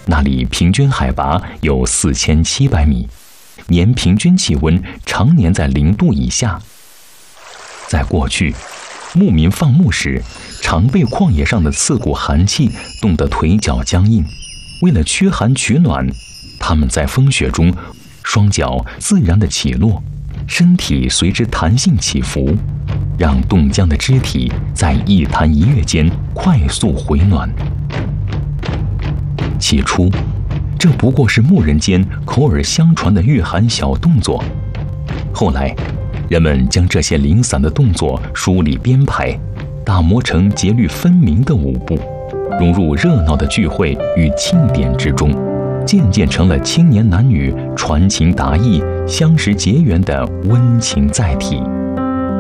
那里平均海拔有4700米，年平均气温常年在0度以下。在过去，牧民放牧时，常被旷野上的刺骨寒气冻得腿脚僵硬。为了驱寒取暖，他们在风雪中，双脚自然地起落，身体随之弹性起伏，让冻僵的肢体在一弹一跃间快速回暖。起初，这不过是牧人间口耳相传的御寒小动作。后来，人们将这些零散的动作梳理编排，打磨成节律分明的舞步，融入热闹的聚会与庆典之中，渐渐成了青年男女传情达意、相识结缘的温情载体。